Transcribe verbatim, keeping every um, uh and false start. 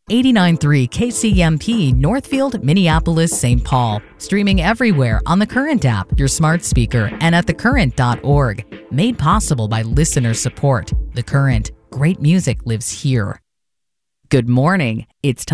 eighty-nine point three K C M P, Northfield, Minneapolis, Saint Paul. Streaming everywhere on the Current app, your smart speaker, and at the current dot org. Made possible by listener support. The Current. Great music lives here. Good morning. It's time.